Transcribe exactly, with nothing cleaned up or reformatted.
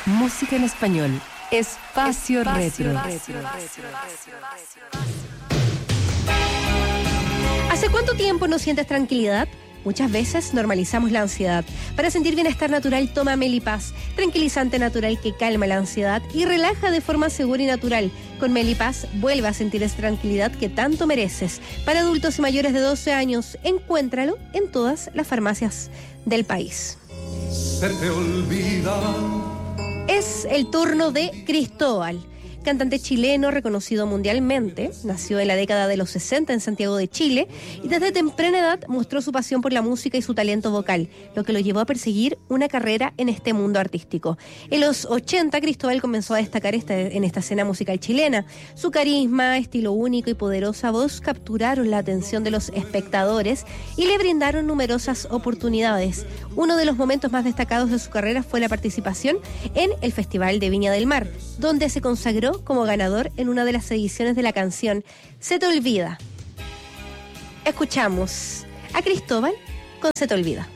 Música en español. Espacio, Espacio Retro. Retro. ¿Hace cuánto tiempo no sientes tranquilidad? Muchas veces normalizamos la ansiedad. Para sentir bienestar natural, toma Melipaz, tranquilizante natural que calma la ansiedad y relaja de forma segura y natural. Con Melipaz, vuelve a sentir esa tranquilidad que tanto mereces. Para adultos y mayores de doce años, encuéntralo en todas las farmacias del país. Se te olvida. Es el turno de Cristóbal. Cantante chileno reconocido mundialmente, nació en la década de los sesenta en Santiago de Chile y desde temprana edad mostró su pasión por la música y su talento vocal, lo que lo llevó a perseguir una carrera en este mundo artístico. En los ochenta, Cristóbal comenzó a destacar esta, en esta escena musical chilena. Su carisma, estilo único y poderosa voz capturaron la atención de los espectadores y le brindaron numerosas oportunidades. Uno de los momentos más destacados de su carrera fue la participación en el Festival de Viña del Mar, donde se consagró como ganador en una de las ediciones de la canción Se te olvida. Escuchamos a Cristóbal con Se te olvida.